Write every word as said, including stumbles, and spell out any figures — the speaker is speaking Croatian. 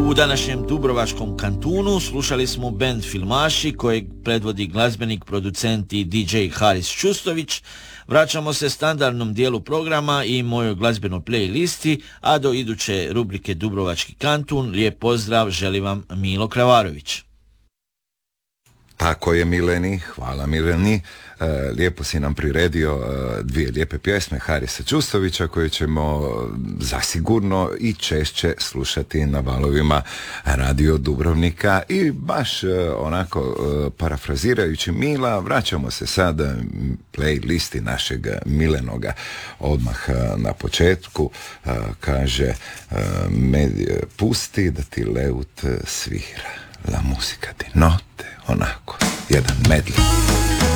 U današnjem dubrovačkom kantunu slušali smo band Filmaši kojeg predvodi glazbenik, producent i D J Haris Čustović. Vraćamo se standardnom dijelu programa i mojoj glazbenoj playlisti, a do iduće rubrike Dubrovački kantun lijep pozdrav želi vam Milo Kravarović. Tako je, Mileni, hvala Mileni. E, lijepo si nam priredio e, dvije lijepe pjesme Harisa Čustovića koje ćemo zasigurno i češće slušati na valovima Radio Dubrovnika. I baš e, onako e, parafrazirajući Mila, vraćamo se sad playlisti našeg Milenoga. Odmah e, na početku e, kaže e, med, pusti da ti leut svira, la muzika di notte, onako, jedan medley.